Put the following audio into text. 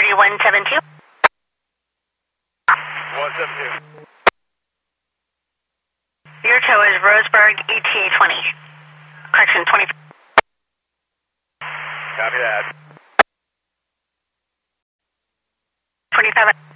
3172. 172. Your tow is Roseburg ETA 20. Correction, 20. Copy that. 27.